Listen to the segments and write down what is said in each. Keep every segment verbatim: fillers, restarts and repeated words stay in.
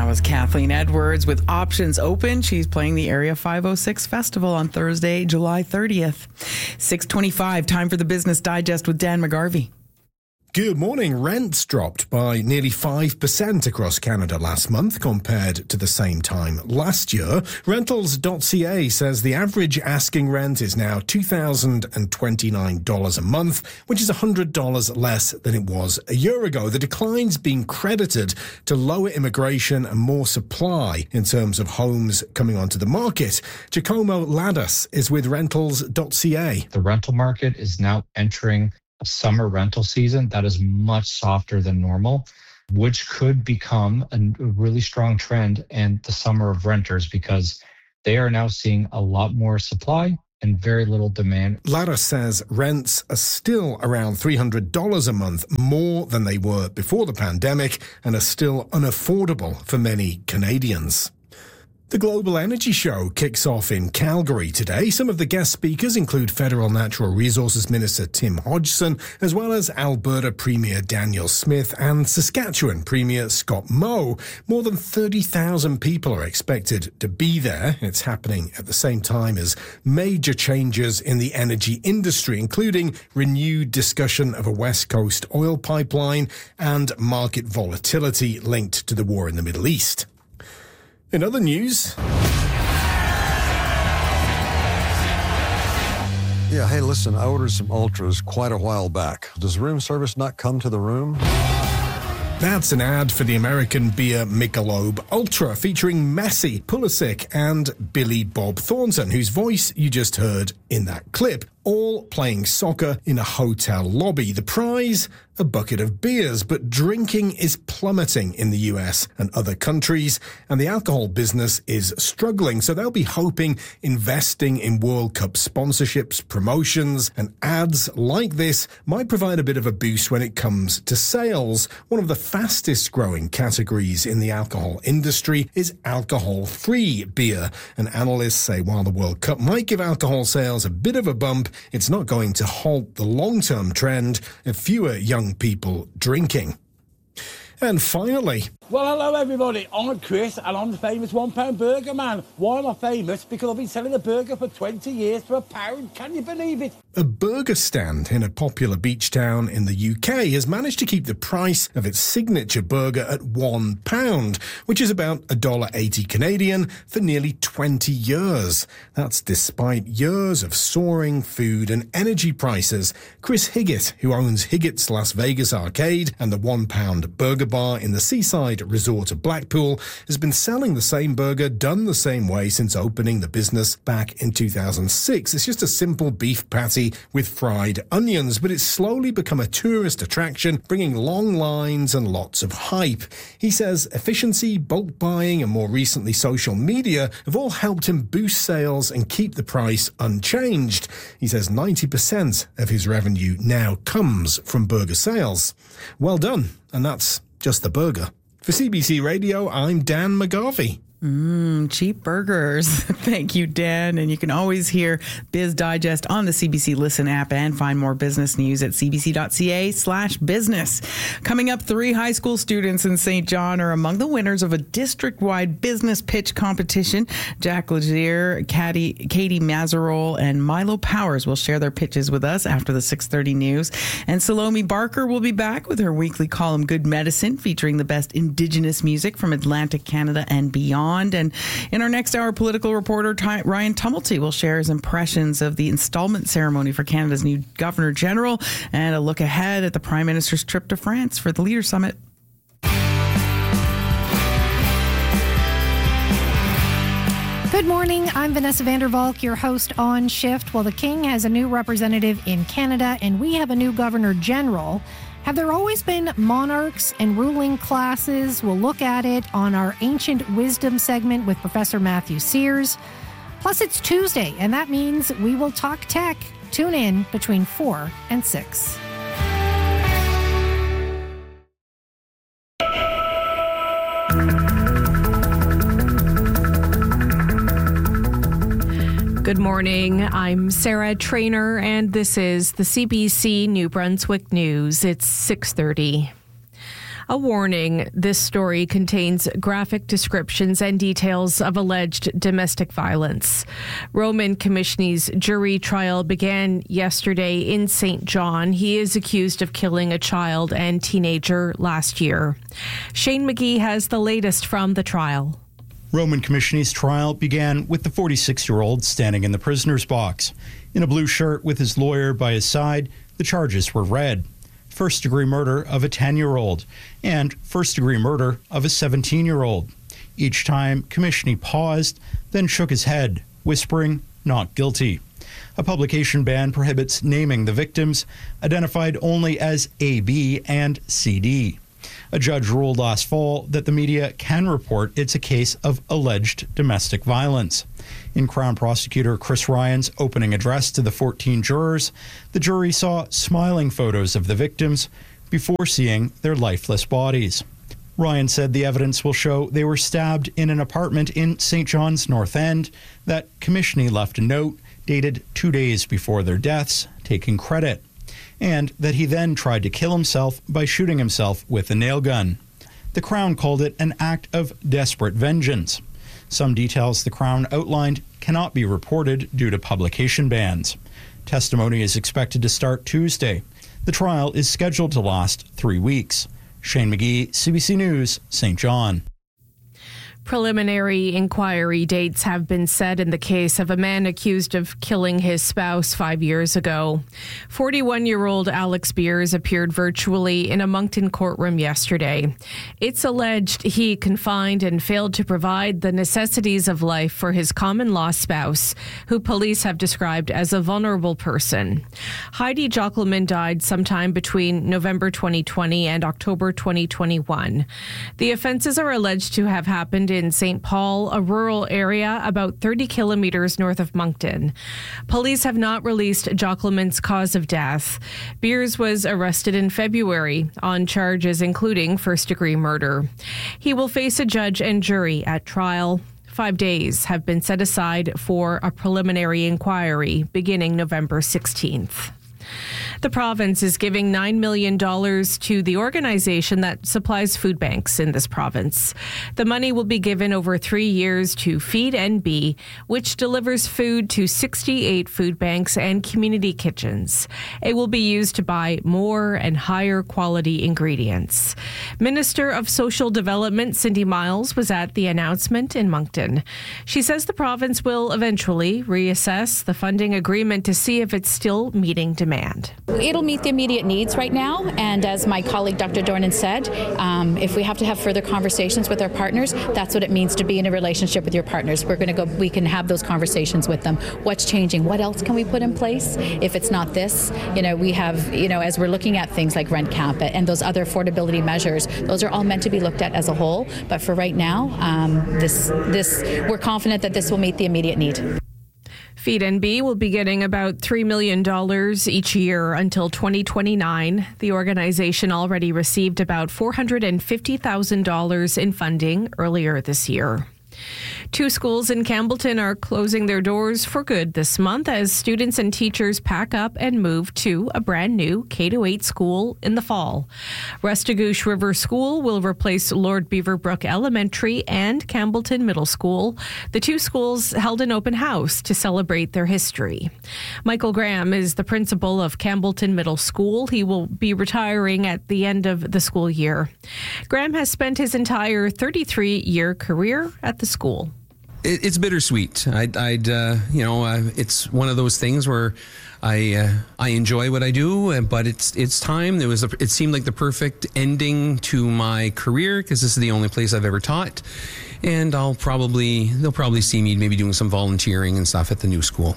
That was Kathleen Edwards with Options Open. She's playing the Area five oh six Festival on Thursday, July thirtieth. six twenty-five, time for the Business Digest with Dan McGarvey. Good morning. Rents dropped by nearly five percent across Canada last month compared to the same time last year. Rentals dot c a says the average asking rent is now two thousand twenty-nine dollars a month, which is one hundred dollars less than it was a year ago. The decline's being credited to lower immigration and more supply in terms of homes coming onto the market. Giacomo Ladas is with Rentals dot c a. The rental market is now entering a summer rental season that is much softer than normal, which could become a really strong trend in the summer of renters because they are now seeing a lot more supply and very little demand. Lara says rents are still around three hundred dollars a month, more than they were before the pandemic, and are still unaffordable for many Canadians. The Global Energy Show kicks off in Calgary today. Some of the guest speakers include Federal Natural Resources Minister Tim Hodgson, as well as Alberta Premier Danielle Smith and Saskatchewan Premier Scott Moe. More than thirty thousand people are expected to be there. It's happening at the same time as major changes in the energy industry, including renewed discussion of a West Coast oil pipeline and market volatility linked to the war in the Middle East. In other news... Yeah, hey, listen, I ordered some Ultras quite a while back. Does room service not come to the room? That's an ad for the American beer Michelob Ultra featuring Messi, Pulisic and Billy Bob Thornton, whose voice you just heard in that clip, all playing soccer in a hotel lobby. The prize, a bucket of beers, but drinking is plummeting in the U S and other countries, and the alcohol business is struggling, so they'll be hoping investing in World Cup sponsorships, promotions, and ads like this might provide a bit of a boost when it comes to sales. One of the fastest growing categories in the alcohol industry is alcohol-free beer, and analysts say while the World Cup might give alcohol sales a bit of a bump, it's not going to halt the long-term trend of fewer young people drinking. And finally... Well, hello everybody, I'm Chris and I'm the famous one pound burger man. Why am I famous? Because I've been selling a burger for twenty years for a pound. Can you believe it? A burger stand in a popular beach town in the U K has managed to keep the price of its signature burger at one pound, which is about one dollar eighty Canadian, for nearly twenty years. That's despite years of soaring food and energy prices. Chris Higgett, who owns Higgett's Las Vegas Arcade and the one pound burger bar in the seaside resort of Blackpool, has been selling the same burger done the same way since opening the business back in two thousand six. It's just a simple beef patty with fried onions, but it's slowly become a tourist attraction, bringing long lines and lots of hype. He says efficiency, bulk buying, and more recently social media have all helped him boost sales and keep the price unchanged. He says ninety percent of his revenue now comes from burger sales. Well done, and that's just the burger. For C B C Radio, I'm Dan McGarvey. Mmm, cheap burgers. Thank you, Dan. And you can always hear Biz Digest on the C B C Listen app and find more business news at cbc.ca slash business. Coming up, three high school students in Saint John are among the winners of a district-wide business pitch competition. Jack Legier, Katie, Katie Mazarol, and Milo Powers will share their pitches with us after the six thirty news. And Salome Barker will be back with her weekly column Good Medicine, featuring the best Indigenous music from Atlantic Canada and beyond. And in our next hour, political reporter Ty- Ryan Tumulty will share his impressions of the installment ceremony for Canada's new Governor General and a look ahead at the Prime Minister's trip to France for the Leader Summit. Good morning. I'm Vanessa Vandervalk, your host on Shift. Well, the King has a new representative in Canada and we have a new Governor General. Have there always been monarchs and ruling classes? We'll look at it on our Ancient Wisdom segment with Professor Matthew Sears. Plus, it's Tuesday, and that means we will talk tech. Tune in between four and six. Good morning. I'm Sarah Trainer, and this is the C B C New Brunswick News. It's six thirty. A warning, this story contains graphic descriptions and details of alleged domestic violence. Roman Komishny's jury trial began yesterday in Saint John. He is accused of killing a child and teenager last year. Shane McGee has the latest from the trial. Roman Komishny's trial began with the forty-six-year-old standing in the prisoner's box. In a blue shirt with his lawyer by his side, the charges were read. First-degree murder of a ten-year-old and first-degree murder of a seventeen-year-old. Each time, Komishny paused, then shook his head, whispering, "Not guilty." A publication ban prohibits naming the victims, identified only as A B and C D. A judge ruled last fall that the media can report it's a case of alleged domestic violence. In Crown Prosecutor Chris Ryan's opening address to the fourteen jurors, the jury saw smiling photos of the victims before seeing their lifeless bodies. Ryan said the evidence will show they were stabbed in an apartment in Saint John's North End, that Komishny left a note dated two days before their deaths, taking credit, and that he then tried to kill himself by shooting himself with a nail gun. The Crown called it an act of desperate vengeance. Some details the Crown outlined cannot be reported due to publication bans. Testimony is expected to start Tuesday. The trial is scheduled to last three weeks. Shane McGee, C B C News, Saint John. Preliminary inquiry dates have been set in the case of a man accused of killing his spouse five years ago. forty-one-year-old Alex Beers appeared virtually in a Moncton courtroom yesterday. It's alleged he confined and failed to provide the necessities of life for his common-law spouse, who police have described as a vulnerable person. Heidi Jockelman died sometime between November twenty twenty and October twenty twenty-one. The offenses are alleged to have happened in in Saint Paul, a rural area about thirty kilometers north of Moncton. Police have not released Jockelman's cause of death. Beers was arrested in February on charges including first-degree murder. He will face a judge and jury at trial. Five days have been set aside for a preliminary inquiry beginning November sixteenth. The province is giving nine million dollars to the organization that supplies food banks in this province. The money will be given over three years to Feed N B, which delivers food to sixty-eight food banks and community kitchens. It will be used to buy more and higher quality ingredients. Minister of Social Development Cindy Miles was at the announcement in Moncton. She says the province will eventually reassess the funding agreement to see if it's still meeting demand. It'll meet the immediate needs right now, and as my colleague Doctor Dornan said, um, if we have to have further conversations with our partners, that's what it means to be in a relationship with your partners. We're going to go, we can have those conversations with them. What's changing? What else can we put in place? If it's not this, you know, we have, you know, as we're looking at things like rent cap and those other affordability measures, those are all meant to be looked at as a whole. But for right now, um, this, this, we're confident that this will meet the immediate need. Feed N B will be getting about three million dollars each year until twenty twenty-nine. The organization already received about four hundred fifty thousand dollars in funding earlier this year. Two schools in Campbellton are closing their doors for good this month as students and teachers pack up and move to a brand new K through eight school in the fall. Restigouche River School will replace Lord Beaverbrook Elementary and Campbellton Middle School. The two schools held an open house to celebrate their history. Michael Graham is the principal of Campbellton Middle School. He will be retiring at the end of the school year. Graham has spent his entire thirty-three-year career at the school. It's bittersweet. I'd, I'd uh, you know, uh, it's one of those things where I uh, I enjoy what I do, but it's it's time. It was a, it seemed like the perfect ending to my career because this is the only place I've ever taught, and I'll probably they'll probably see me maybe doing some volunteering and stuff at the new school.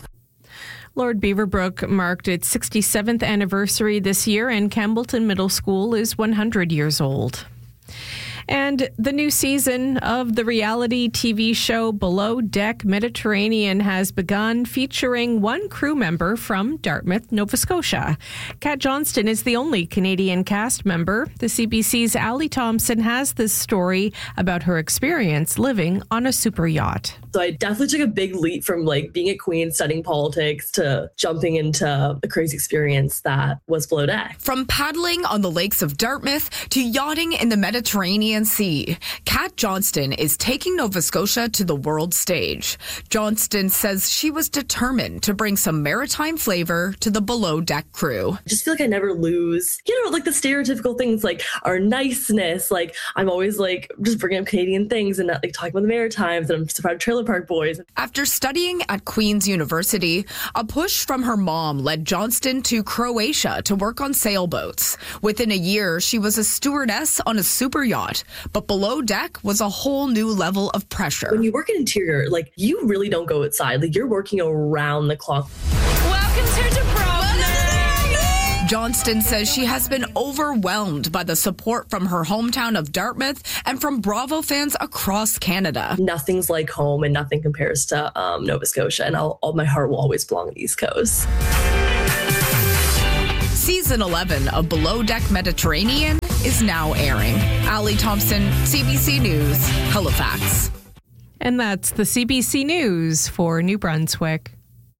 Lord Beaverbrook marked its sixty-seventh anniversary this year, and Campbellton Middle School is one hundred years old. And the new season of the reality T V show Below Deck Mediterranean has begun, featuring one crew member from Dartmouth, Nova Scotia. Kat Johnston is the only Canadian cast member. The C B C's Ali Thompson has this story about her experience living on a super yacht. So I definitely took a big leap from like being at Queen, studying politics, to jumping into a crazy experience that was Below Deck. From paddling on the lakes of Dartmouth to yachting in the Mediterranean Sea, Kat Johnston is taking Nova Scotia to the world stage. Johnston says she was determined to bring some maritime flavor to the Below Deck crew. I just feel like I never lose, you know, like the stereotypical things like our niceness. Like I'm always like just bringing up Canadian things and not like talking about the Maritimes, and I'm just proud Trailer Park Boys. After studying at Queen's University, a push from her mom led Johnston to Croatia to work on sailboats. Within a year, she was a stewardess on a super yacht, but Below Deck was a whole new level of pressure. When you work in interior, like you really don't go outside. Like you're working around the clock. Welcome to Dubrovnik. Johnston says she has been overwhelmed by the support from her hometown of Dartmouth and from Bravo fans across Canada. Nothing's like home, and nothing compares to um, Nova Scotia, and I'll, all my heart will always belong on the East Coast. Season eleven of Below Deck Mediterranean is now airing. Ali Thompson, C B C News, Halifax. And that's the C B C News for New Brunswick.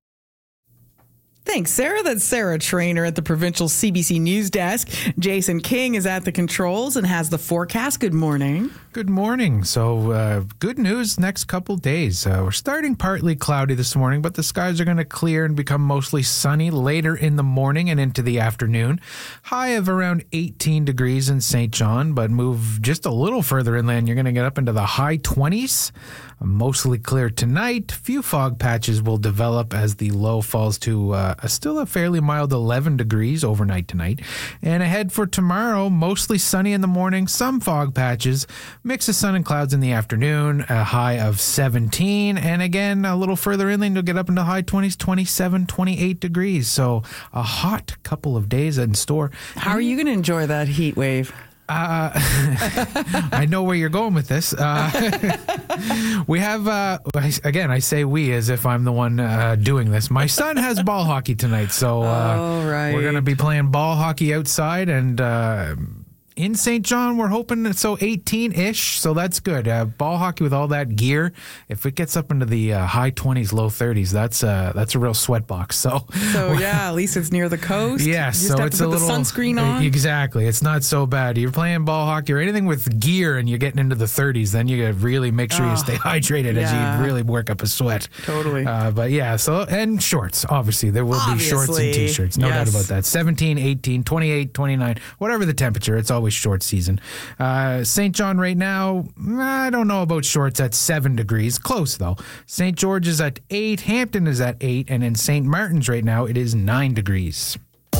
Thanks, Sarah. That's Sarah Trainer at the Provincial C B C News Desk. Jason King is at the controls and has the forecast. Good morning. Good morning. So, uh, good news next couple days. Uh, we're starting partly cloudy this morning, but the skies are going to clear and become mostly sunny later in the morning and into the afternoon. High of around eighteen degrees in Saint John, but move just a little further inland. You're going to get up into the high twenties. Mostly clear tonight. Few fog patches will develop as the low falls to uh, a still a fairly mild eleven degrees overnight tonight. And ahead for tomorrow, mostly sunny in the morning, some fog patches, mix of sun and clouds in the afternoon, a high of seventeen. And again, a little further inland, you'll get up into the high twenties, twenty-seven, twenty-eight degrees. So a hot couple of days in store. How are you going to enjoy that heat wave? Uh, I know where you're going with this. Uh, we have, uh, again, I say we as if I'm the one uh, doing this. My son has ball hockey tonight, so uh, oh, right. we're going to be playing ball hockey outside, and uh, in Saint John, we're hoping so eighteen-ish, so that's good. Uh, ball hockey with all that gear, if it gets up into the uh, high twenties, low thirties, that's uh, that's a real sweat box. So, so yeah, at least it's near the coast. Yeah, you so just have it's to put a little the sunscreen on. Exactly, it's not so bad. You're playing ball hockey or anything with gear, and you're getting into the thirties. Then you got to really make sure oh, you stay hydrated yeah. as you really work up a sweat. Totally. Uh, but yeah, so and shorts. Obviously, there will Obviously. be shorts and t-shirts. No yes. doubt about that. seventeen, eighteen, twenty-eight, twenty-nine, whatever the temperature. It's always short season. Uh, Saint John right now, I don't know about shorts at seven degrees. Close, though. Saint George is at eight. Hampton is at eight. And in Saint Martin's right now, it is nine degrees.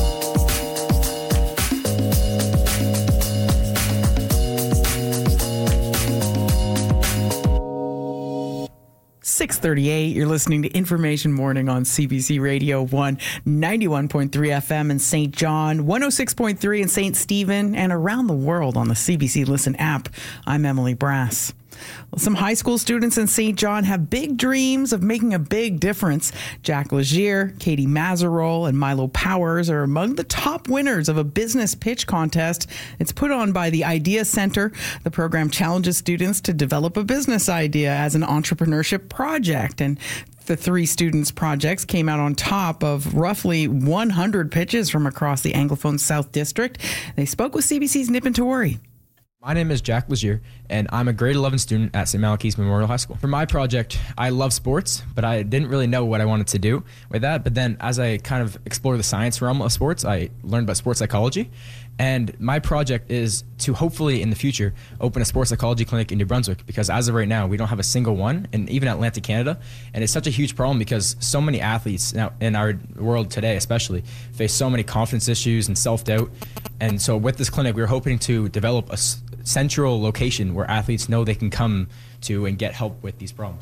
six thirty-eight, you're listening to Information Morning on C B C Radio one, ninety-one point three F M in Saint John, one oh six point three in Saint Stephen, and around the world on the C B C Listen app. I'm Emily Brass. Well, some high school students in Saint John have big dreams of making a big difference. Jack Legier, Katie Mazarol, and Milo Powers are among the top winners of a business pitch contest. It's put on by the Idea Center. The program challenges students to develop a business idea as an entrepreneurship project. And the three students' projects came out on top of roughly one hundred pitches from across the Anglophone South District. They spoke with C B C's Nippon Tawari. My name is Jack Legier, and I'm a grade eleven student at Saint Malachy's Memorial High School. For my project, I love sports, but I didn't really know what I wanted to do with that. But then as I kind of explored the science realm of sports, I learned about sports psychology. And my project is to hopefully in the future open a sports psychology clinic in New Brunswick, because as of right now, we don't have a single one, and even Atlantic Canada. And it's such a huge problem because so many athletes now in our world today especially face so many confidence issues and self-doubt. And so with this clinic, we're hoping to develop a central location where athletes know they can come to and get help with these problems.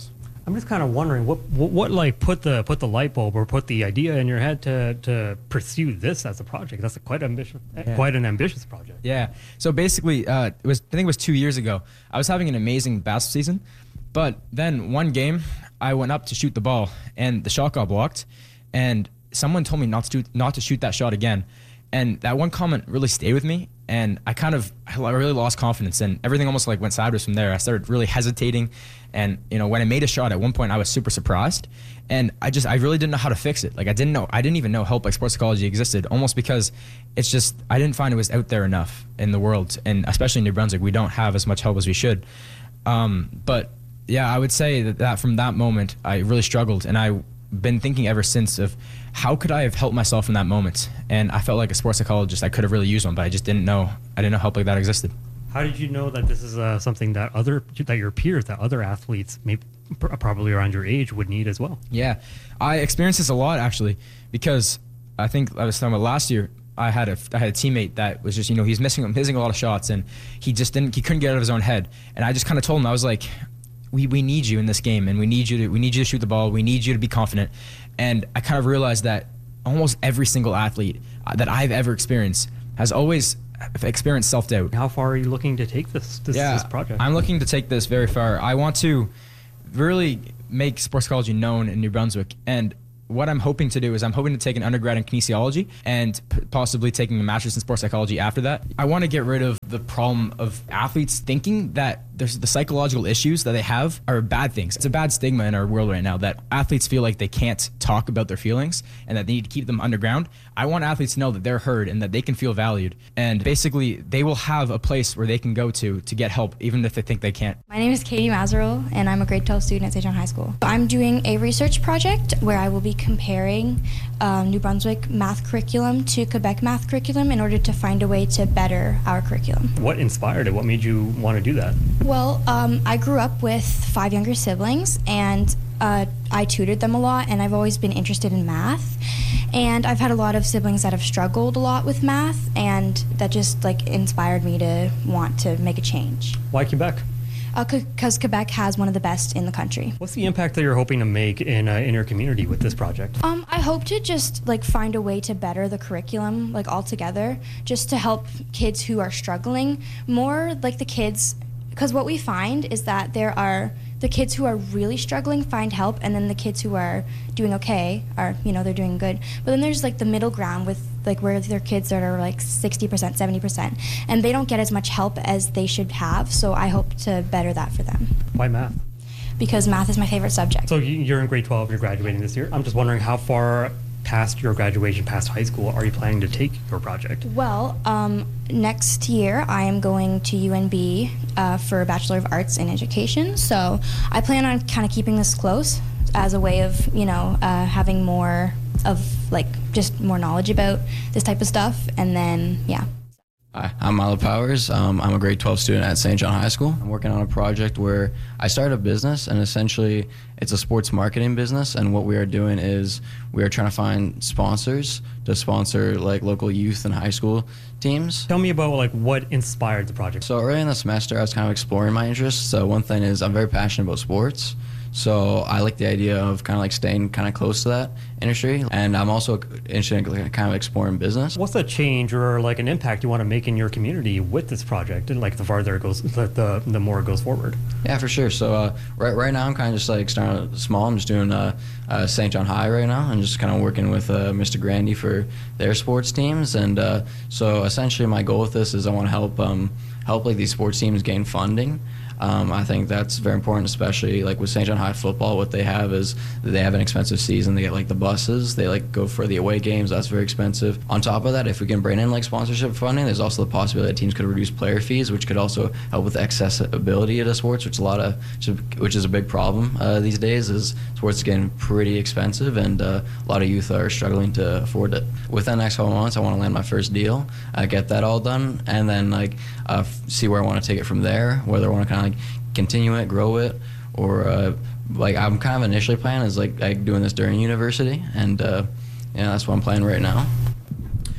I'm just kind of wondering what, what, what like put the put the light bulb or put the idea in your head to to pursue this as a project. That's a quite ambitious, Yeah. quite an ambitious project. Yeah. So basically, uh, it was I think it was two years ago. I was having an amazing basketball season, but then one game I went up to shoot the ball and the shot got blocked, and someone told me not to do, not to shoot that shot again, and that one comment really stayed with me. And I kind of, I really lost confidence, and everything almost like went sideways from there. I started really hesitating, and you know, when I made a shot at one point, I was super surprised, and I just, I really didn't know how to fix it. Like I didn't know, I didn't even know Help Like Sports Psychology existed, almost because it's just, I didn't find it was out there enough in the world, and especially in New Brunswick, we don't have as much help as we should. Um, but yeah, I would say that, that from that moment, I really struggled, and I've been thinking ever since of how could I have helped myself in that moment? And I felt like a sports psychologist, I could have really used one, but I just didn't know. I didn't know help like that existed. How did you know that this is uh, something that other that your peers, that other athletes, maybe pr- probably around your age, would need as well? Yeah, I experienced this a lot actually, because I think I was talking about last year. I had a I had a teammate that was just, you know, he's missing missing a lot of shots, and he just didn't he couldn't get out of his own head. And I just kind of told him, I was like, we we need you in this game, and we need you to we need you to shoot the ball. We need you to be confident. And I kind of realized that almost every single athlete uh, that I've ever experienced has always experienced self-doubt. How far are you looking to take this this, yeah, this project? I'm looking to take this very far. I want to really make sports psychology known in New Brunswick, and what I'm hoping to do is I'm hoping to take an undergrad in kinesiology and p- possibly taking a master's in sports psychology after that. I want to get rid of the problem of athletes thinking that there's the psychological issues that they have are bad things. It's a bad stigma in our world right now that athletes feel like they can't talk about their feelings and that they need to keep them underground. I want athletes to know that they're heard and that they can feel valued, and basically they will have a place where they can go to to get help even if they think they can't. My name is Katie Mazzaro, and I'm a grade twelve student at Saint John High School. I'm doing a research project where I will be comparing um, New Brunswick math curriculum to Quebec math curriculum in order to find a way to better our curriculum. What inspired it? What made you want to do that? Well, um, I grew up with five younger siblings, and uh, I tutored them a lot, and I've always been interested in math. And I've had a lot of siblings that have struggled a lot with math, and that just like inspired me to want to make a change. Why Quebec? Because uh, Quebec has one of the best in the country. What's the impact that you're hoping to make in uh, in your community with this project? Um, I hope to just like find a way to better the curriculum like altogether, just to help kids who are struggling more, like the kids. Because what we find is that there are the kids who are really struggling find help, and then the kids who are doing okay are, you know, they're doing good. But then there's like the middle ground with like where there are kids that are like sixty percent, seventy percent, and they don't get as much help as they should have. So I hope to better that for them. Why math? Because math is my favorite subject. So you're in grade twelve, you're graduating this year. I'm just wondering how far past your graduation, past high school, are you planning to take your project? Well, um, next year I am going to U N B uh, for a Bachelor of Arts in Education. So I plan on kind of keeping this close as a way of, you know, uh, having more of like just more knowledge about this type of stuff. And then, yeah. Hi, I'm Milo Powers. Um, I'm a grade twelve student at Saint John High School. I'm working on a project where I started a business, and essentially it's a sports marketing business, and what we are doing is we are trying to find sponsors to sponsor like local youth and high school teams. Tell me about like what inspired the project. So early in the semester I was kind of exploring my interests. So one thing is I'm very passionate about sports. So I like the idea of kind of like staying kind of close to that industry, and I'm also interested in kind of exploring business. What's a change or like an impact you want to make in your community with this project, and like the farther it goes, the the, the more it goes forward? Yeah, for sure. So uh, right right now I'm kind of just like starting small. I'm just doing uh, uh, Saint John High right now, and just kind of working with uh, Mister Grandy for their sports teams. And uh, so essentially my goal with this is I want to help um, help like these sports teams gain funding. Um, I think that's very important, especially like with Saint John High football. What they have is they have an expensive season. They get like the buses. They like go for the away games. That's very expensive. On top of that, if we can bring in like sponsorship funding, there's also the possibility that teams could reduce player fees, which could also help with accessibility to sports, which is a lot of which is a big problem uh, these days. Is sports is getting pretty expensive, and uh, a lot of youth are struggling to afford it. Within the next couple months, I want to land my first deal, uh, get that all done, and then like uh, see where I want to take it from there. Whether I want to kind of like continue it, grow it, or uh, like I'm kind of initially planning is like, like doing this during university, and uh, yeah, that's what I'm planning right now.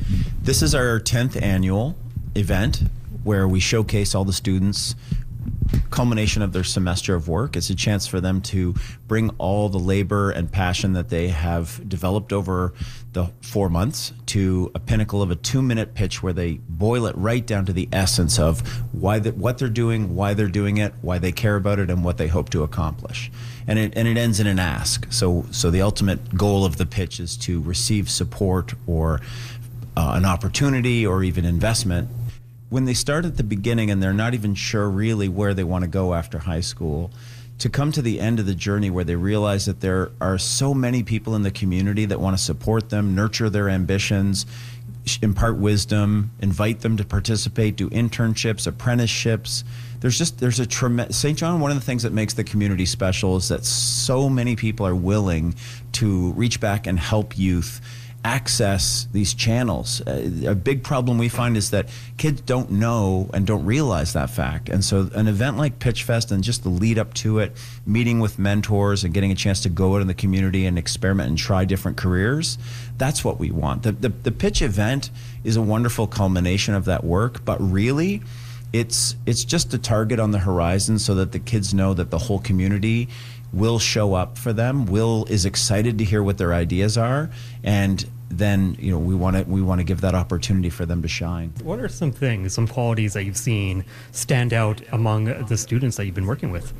This is our tenth annual event where we showcase all the students culmination of their semester of work. It's a chance for them to bring all the labor and passion that they have developed over the four months to a pinnacle of a two-minute pitch where they boil it right down to the essence of why the, what they're doing, why they're doing it, why they care about it, and what they hope to accomplish. And it and it ends in an ask. So so the ultimate goal of the pitch is to receive support or uh, an opportunity or even investment. When they start at the beginning and they're not even sure really where they want to go after high school, to come to the end of the journey where they realize that there are so many people in the community that want to support them, nurture their ambitions, impart wisdom, invite them to participate, do internships, apprenticeships. There's just, there's a tremendous, Saint John, one of the things that makes the community special is that so many people are willing to reach back and help youth access these channels. Uh, a big problem we find is that kids don't know and don't realize that fact. And so an event like Pitch Fest and just the lead up to it, meeting with mentors and getting a chance to go out in the community and experiment and try different careers, that's what we want. The, the, the pitch event is a wonderful culmination of that work, but really it's, it's just a target on the horizon so that the kids know that the whole community will show up for them, will is excited to hear what their ideas are, and then you know we want to we want to give that opportunity for them to shine. What are some things, some qualities that you've seen stand out among the students that you've been working with?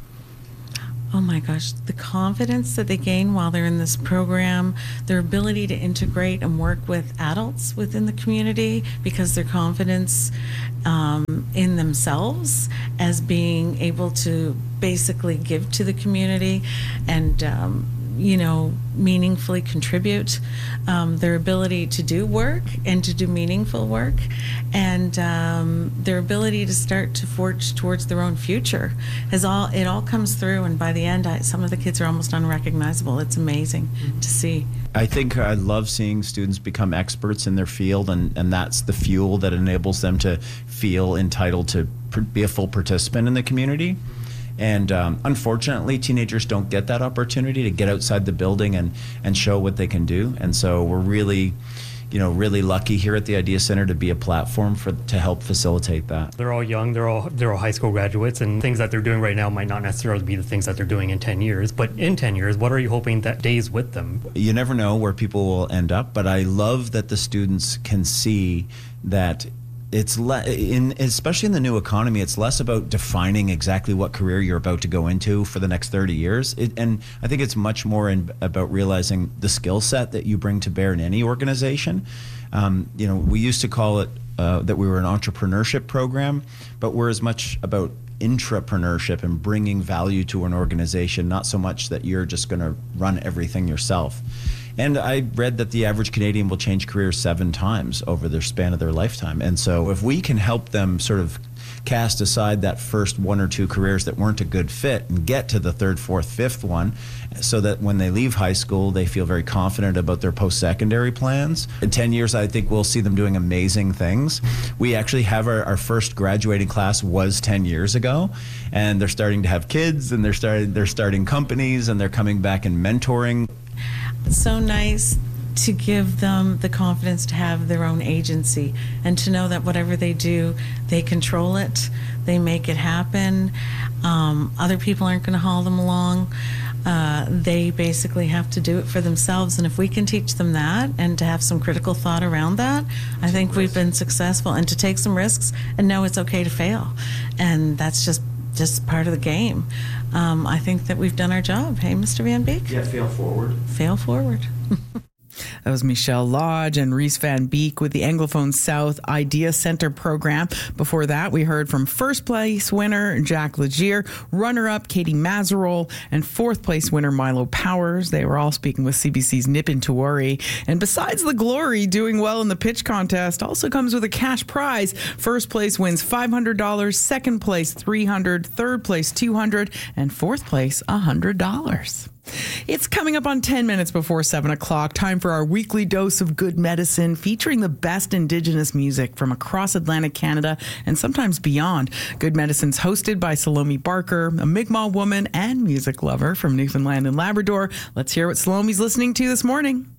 Oh my gosh, the confidence that they gain while they're in this program, their ability to integrate and work with adults within the community because their confidence um, in themselves as being able to basically give to the community and um, you know, meaningfully contribute, um, their ability to do work and to do meaningful work, and um, their ability to start to forge towards their own future. Has all it all comes through, and by the end, I, some of the kids are almost unrecognizable. It's amazing to see. I think I love seeing students become experts in their field, and, and that's the fuel that enables them to feel entitled to pr- be a full participant in the community. And um, unfortunately, teenagers don't get that opportunity to get outside the building and, and show what they can do. And so we're really, you know, really lucky here at the Idea Center to be a platform for to help facilitate that. They're all young, they're all they're all high school graduates, and things that they're doing right now might not necessarily be the things that they're doing in ten years. But in ten years, what are you hoping that stays with them? You never know where people will end up, but I love that the students can see that it's le- in especially in the new economy, it's less about defining exactly what career you're about to go into for the next thirty years. It, and I think it's much more in, about realizing the skill set that you bring to bear in any organization. Um, you know, we used to call it uh, that we were an entrepreneurship program, but we're as much about intrapreneurship and bringing value to an organization, not so much that you're just going to run everything yourself. And I read that the average Canadian will change careers seven times over their span of their lifetime. And so if we can help them sort of cast aside that first one or two careers that weren't a good fit and get to the third, fourth, fifth one, so that when they leave high school, they feel very confident about their post-secondary plans. In ten years, I think we'll see them doing amazing things. We actually have our, our first graduating class was ten years ago, and they're starting to have kids, and they're starting, they're starting companies, and they're coming back and mentoring. It's so nice to give them the confidence to have their own agency and to know that whatever they do, they control it, they make it happen. Um, other people aren't going to haul them along. Uh, they basically have to do it for themselves. And if we can teach them that and to have some critical thought around that, I think we've been successful. And to take some risks and know it's okay to fail. And that's just just part of the game. Um, I think that we've done our job. Hey, Mister Van Beek? Yeah, fail forward. Fail forward. That was Michelle Lodge and Reese Van Beek with the Anglophone South Idea Center program. Before that, we heard from first place winner Jack Legier, runner-up Katie Mazerol, and fourth place winner Milo Powers. They were all speaking with C B C's Nipin Tawari. And besides the glory, doing well in the pitch contest also comes with a cash prize. First place wins five hundred dollars, second place three hundred dollars, third place two hundred dollars, and fourth place one hundred dollars. It's coming up on ten minutes before seven o'clock. Time for our weekly dose of good medicine, featuring the best Indigenous music from across Atlantic Canada and sometimes beyond. Good Medicine's hosted by Salome Barker, a Mi'kmaq woman and music lover from Newfoundland and Labrador. Let's hear what Salome's listening to this morning.